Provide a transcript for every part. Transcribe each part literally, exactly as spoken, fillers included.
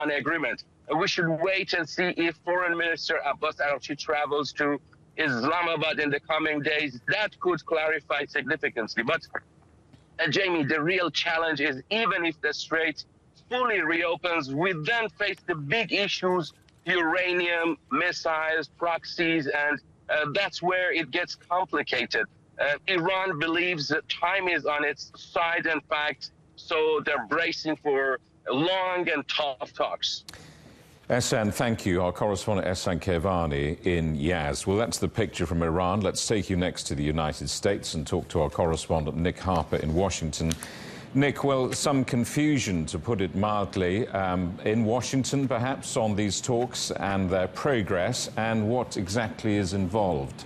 agreement. We should wait and see if Foreign Minister Abbas Araghchi travels to Islamabad in the coming days. That could clarify significantly. But, uh, Jamie, the real challenge is even if the Strait fully reopens, we then face the big issues, uranium, missiles, proxies, and uh, that's where it gets complicated. Uh, Iran believes that time is on its side, in fact, so they're bracing for long and tough talks. Ehsan, thank you. Our correspondent Ehsan Kervani in Yazd. Well, that's the picture from Iran. Let's take you next to the United States and talk to our correspondent Nick Harper in Washington. Nick, well, some confusion, to put it mildly, um, in Washington, perhaps, on these talks and their progress and what exactly is involved.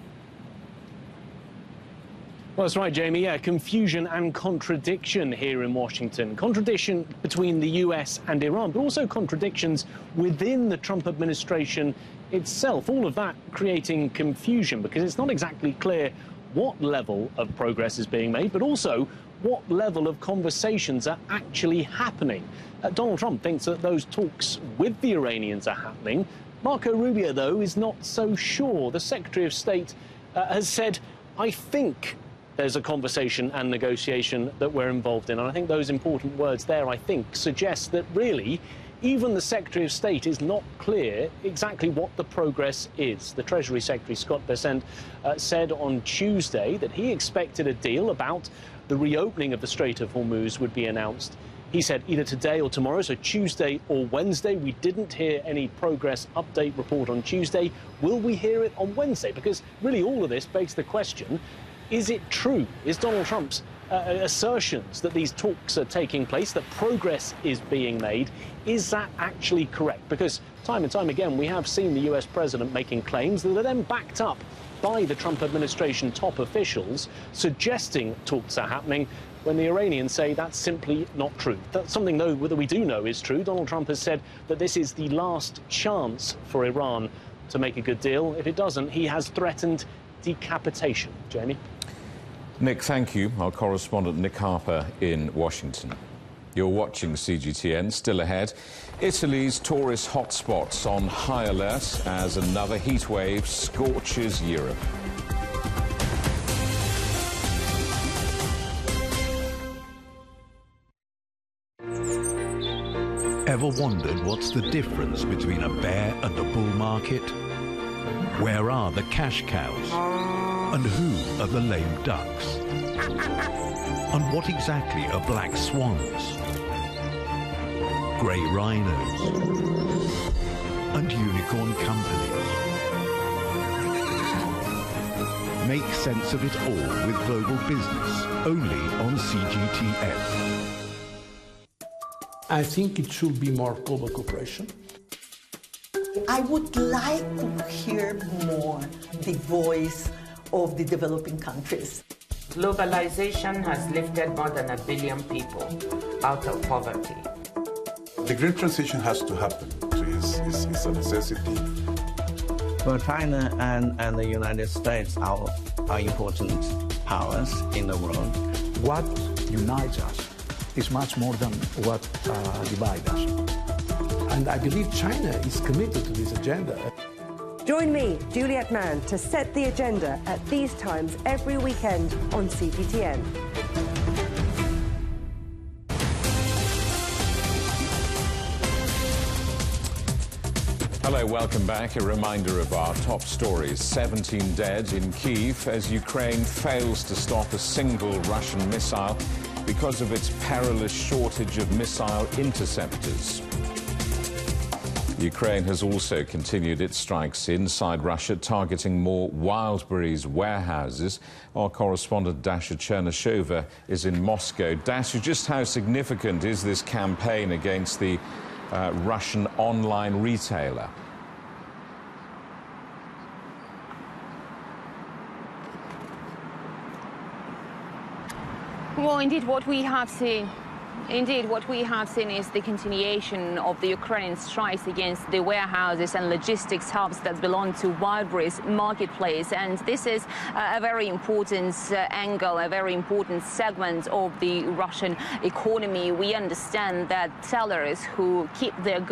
Well, that's right, Jamie. Yeah, confusion and contradiction here in Washington. Contradiction between the U S and Iran, but also contradictions within the Trump administration itself. All of that creating confusion because it's not exactly clear what level of progress is being made, but also what level of conversations are actually happening. Uh, Donald Trump thinks that those talks with the Iranians are happening. Marco Rubio, though, is not so sure. The Secretary of State uh, has said, I think there's a conversation and negotiation that we're involved in. And I think those important words there, I think, suggest that really even the Secretary of State is not clear exactly what the progress is. The Treasury Secretary, Scott Bessent, uh, said on Tuesday that he expected a deal about the reopening of the Strait of Hormuz would be announced. He said either today or tomorrow, so Tuesday or Wednesday. We didn't hear any progress update report on Tuesday. Will we hear it on Wednesday? Because really all of this begs the question, is it true? Is Donald Trump's uh, assertions that these talks are taking place, that progress is being made, is that actually correct? Because time and time again, we have seen the U S president making claims that are then backed up by the Trump administration top officials suggesting talks are happening when the Iranians say that's simply not true. That's something, though, that we do know is true. Donald Trump has said that this is the last chance for Iran to make a good deal. If it doesn't, he has threatened decapitation. Jamie? Nick, thank you. Our correspondent Nick Harper in Washington. You're watching C G T N. Still ahead, Italy's tourist hotspots on high alert as another heat wave scorches Europe. Ever wondered what's the difference between a bear and a bull market? Where are the cash cows? And who are the lame ducks? And what exactly are black swans? Grey rhinos? And unicorn companies? Make sense of it all with Global Business, only on C G T N. I think it should be more global cooperation. I would like to hear more the voice of the developing countries. Globalization has lifted more than a billion people out of poverty. The green transition has to happen. It's, it's, it's a necessity. Well, China and, and the United States are, are important powers in the world. What unites us is much more than what uh, divides us. And I believe China is committed to this agenda. Join me, Juliet Mann, to set the agenda at these times every weekend on C G T N. Hello, welcome back. A reminder of our top stories. seventeen dead in Kyiv as Ukraine fails to stop a single Russian missile because of its perilous shortage of missile interceptors. Ukraine has also continued its strikes inside Russia, targeting more Wildberries warehouses. Our correspondent Dasha Chernyshova is in Moscow. Dasha, just how significant is this campaign against the uh, Russian online retailer? Well, indeed, what we have seen Indeed, what we have seen is the continuation of the Ukrainian strikes against the warehouses and logistics hubs that belong to Wildberries marketplace. And this is a very important uh, angle, a very important segment of the Russian economy. We understand that sellers who keep their goods